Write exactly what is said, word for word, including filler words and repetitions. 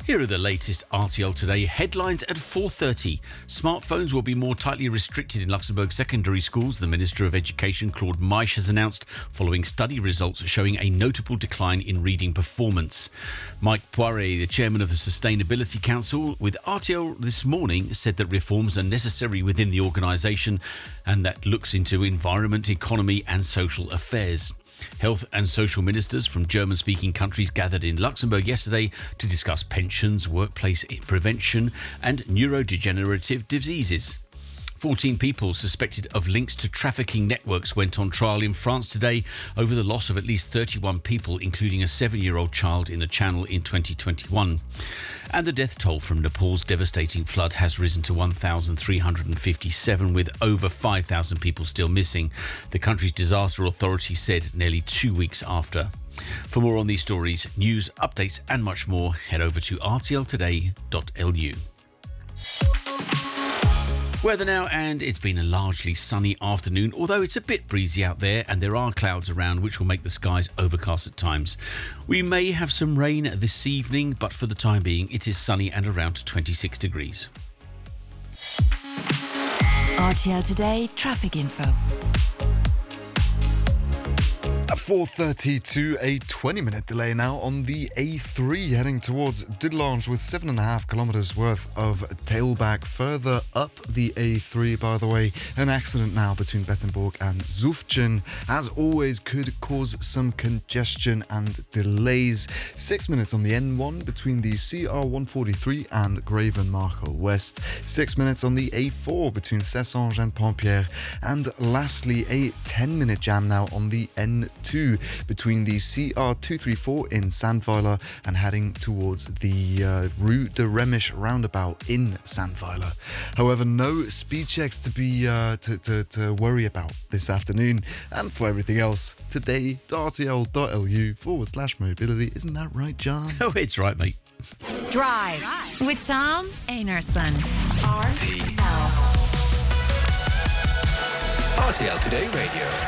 Here are the latest R T L Today headlines at four thirty. Smartphones will be more tightly restricted in Luxembourg secondary schools, the Minister of Education, Claude Meisch, has announced following study results showing a notable decline in reading performance. Mike Poiré, the chairman of the Sustainability Council, with R T L this morning, said that reforms are necessary within the organisation and that looks into environment, economy and social affairs. Health and social ministers from German-speaking countries gathered in Luxembourg yesterday to discuss pensions, workplace prevention and neurodegenerative diseases. fourteen people suspected of links to trafficking networks went on trial in France today over the loss of at least thirty-one people, including a seven-year-old child in the Channel in twenty twenty-one. And the death toll from Nepal's devastating flood has risen to one thousand three hundred fifty-seven, with over five thousand people still missing, the country's disaster authority said nearly two weeks after. For more on these stories, news, updates and much more, head over to r t l today dot l u. Weather now, and it's been a largely sunny afternoon, although it's a bit breezy out there and there are clouds around which will make the skies overcast at times. We may have some rain this evening, but for the time being it is sunny and around twenty-six degrees. R T L Today traffic info. At four thirty to a twenty minute delay now on the A three heading towards Dudelange with seven and a half kilometres worth of tailback. Further up the A three, by the way, an accident now between Bettenburg and Zufchen, as always, could cause some congestion and delays. Six minutes on the N one between the C R one forty-three and Gravenmacher West. Six minutes on the A four between Cessange and Pompierre. And lastly, a ten minute jam now on the N two between the C R two thirty-four in Sandweiler and heading towards the uh, Rue de Remisch roundabout in Sandweiler. However, no speed checks to be uh, to, to, to worry about this afternoon. And for everything else, today, r t l dot l u forward slash mobility. Isn't that right, John? Oh, it's right, mate. Drive with Tom Einarson. R T L. R T L Today Radio.